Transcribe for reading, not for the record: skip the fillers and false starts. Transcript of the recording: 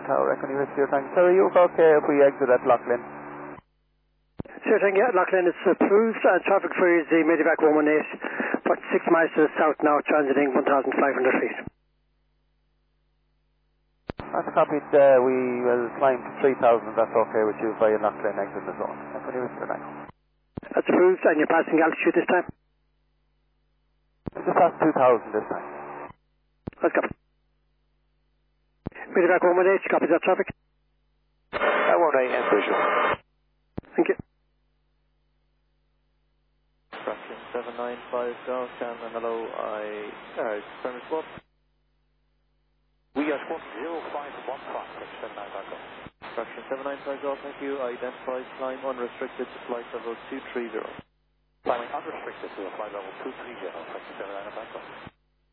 Tower, Equity Whiskey, thanks. So are you okay if we exit at Loughlin? Sure thing, yeah, Loughlin is approved. Traffic for you is the Medivac 118, 46 miles to the south now, transiting 1,500 feet. That's copied. We will climb to 3,000, that's okay with you, via Loughlin, exit the zone. Equity Whiskey, thanks. That's approved, and you're passing altitude this time? Just past 2,000 this time. Let's go. Medivac 118, copies that traffic? 18 and visual. Thank you. Fraction 795 Golf, Cameron, hello, premise what? We are squawk 0515, fraction 795 Golf. Fraction 795 Golf, thank you. Identify climb unrestricted to flight level 230. Climbing unrestricted to flight level 230, fraction 795 Golf.